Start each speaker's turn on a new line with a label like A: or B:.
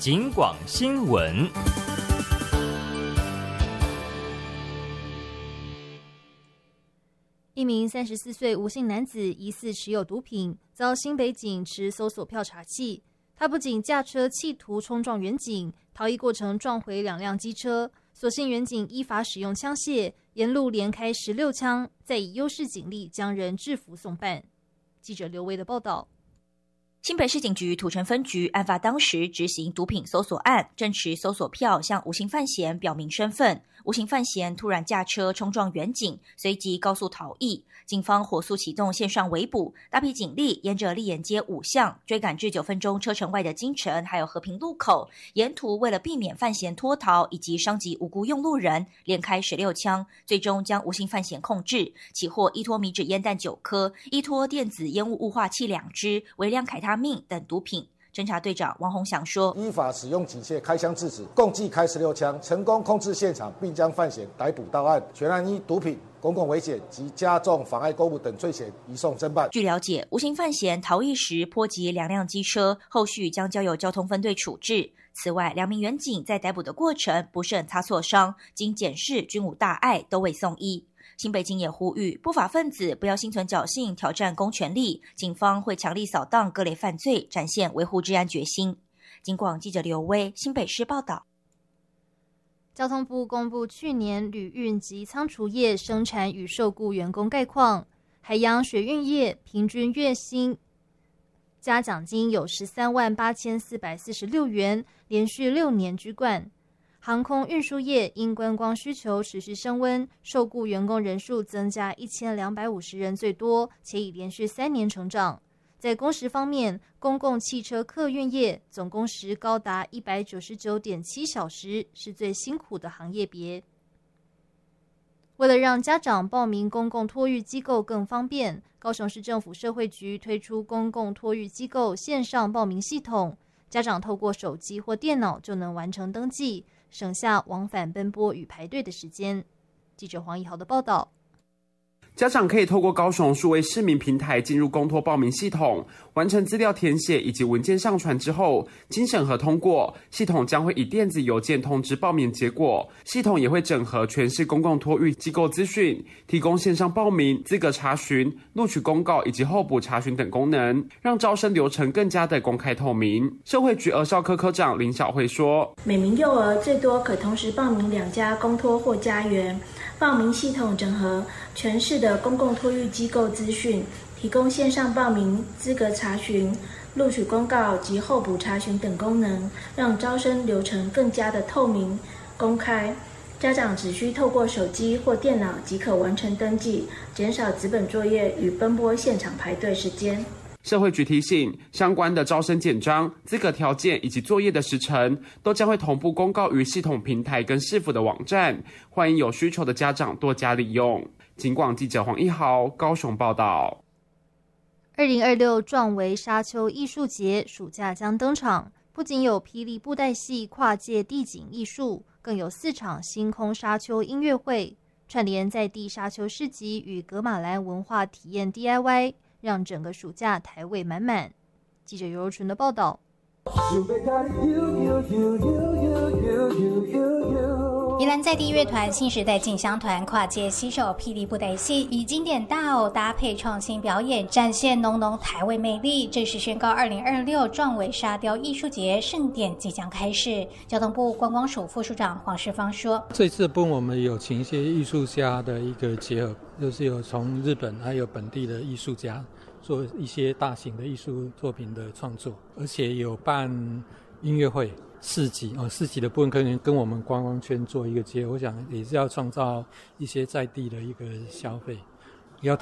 A: 警广新闻。
B: 一名34岁吴姓男子疑似持有毒品，遭新北警持搜索票查缉。他不仅驾车企图冲撞员警，逃逸过程撞回2辆机车，所幸员警依法使用枪械，沿路连开16枪，再以优势警力将人制服送办。记者刘维的报道。
C: 新北市警局土城分局案发当时执行毒品搜索案，正持搜索票向无形犯嫌表明身份。无形犯嫌突然驾车冲撞员警，随即高速逃逸。警方火速启动线上围捕，大批警力沿着立眼街5巷追赶至9分钟车程外的金城还有和平路口，沿途为了避免犯嫌脱逃以及伤及无辜用路人，连开16枪，最终将无形犯嫌控制，起获依托米脂烟弹9颗、依托电子烟雾雾化器2支、微量凯他命等毒品。侦查队长王宏祥说，
D: 依法使用警械开枪制止，共计开16枪，成功控制现场，并将犯嫌逮捕到案，全案依毒品、公共危险及加重妨碍公务等罪嫌移送侦办。
C: 据了解，无形犯嫌逃逸时波及2辆机车，后续将交由交通分队处置。此外，2名员警在逮捕的过程不慎擦挫伤，经检视均无大碍，都未送医。新北警也呼吁不法分子不要心存侥幸挑战公权力，警方会强力扫荡各类犯罪，展现维护治安决心。警广记者刘威新北市报道。
B: 交通部公布去年旅运及仓储业生产与受雇员工概况，海洋水运业平均月薪加奖金有138446元，连续6年居冠。航空运输业因观光需求持续升温，受雇员工人数增加1250人最多，且已连续3年成长。在工时方面，公共汽车客运业总工时高达199.7小时，是最辛苦的行业别。为了让家长报名公共托育机构更方便，高雄市政府社会局推出公共托育机构线上报名系统，家长透过手机或电脑就能完成登记，省下往返奔波与排队的时间。记者黄怡豪的报道。
E: 家长可以透过高雄数位市民平台进入公托报名系统，完成资料填写以及文件上传之后，经审核通过，系统将会以电子邮件通知报名结果。系统也会整合全市公共托育机构资讯，提供线上报名、资格查询、录取公告以及候补查询等功能，让招生流程更加的公开透明。社会局儿少科科长林小慧说，
F: 每名幼儿最多可同时报名2家公托或家园，报名系统整合全市的公共托育机构资讯，提供线上报名、资格查询、录取公告及候补查询等功能，让招生流程更加的透明公开。家长只需透过手机或电脑即可完成登记，减少纸本作业与奔波现场排队时间。
E: 社会局提醒，相关的招生简章、资格条件以及作业的时程，都将会同步公告于系统平台跟市府的网站，欢迎有需求的家长多加利用。警广记者黄一豪高雄报道。
B: 2026壮维沙丘艺术节暑假将登场，不仅有霹雳布袋戏跨界地景艺术，更有4场星空沙丘音乐会，串联在地沙丘市集与噶玛兰文化体验 DIY， 让整个暑假台味满满。记者尤柔纯的报道。
G: 宜兰在地乐团新时代进香团跨界携手霹雳布袋戏，以经典大偶搭配创新表演，展现浓浓台味魅力。正式宣告2026壮维沙雕艺术节盛典即将开始。交通部观光署副署长黄世芳说，
H: 这次部分我们有请一些艺术家的一个结合，就是有从日本还有本地的艺术家做一些大型的艺术作品的创作，而且有办音乐会市集的部分可能跟我们观光圈做一个结合，我想也是要创造一些在地的一个消费。